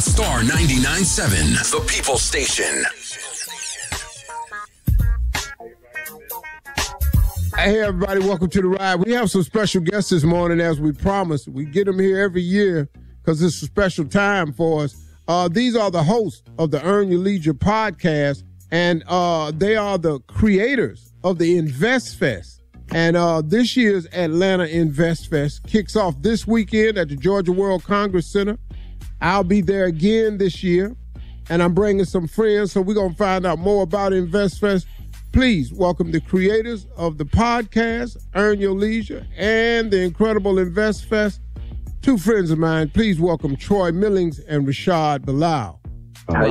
Star 99.7, the People Station. Hey, everybody, welcome to the ride. We have some special guests this morning, as we promised. We get them here every year because it's a special time for us. These are the hosts of the Earn Your Leisure podcast, and they are the creators of the Invest Fest. And this year's Atlanta Invest Fest kicks off this weekend at the Georgia World Congress Center. I'll be there again this year, and I'm bringing some friends, so we're going to find out more about Invest Fest. Please welcome the creators of the podcast, Earn Your Leisure, and the incredible Invest Fest. Two friends of mine. Please welcome Troy Millings and Rashad Bilal.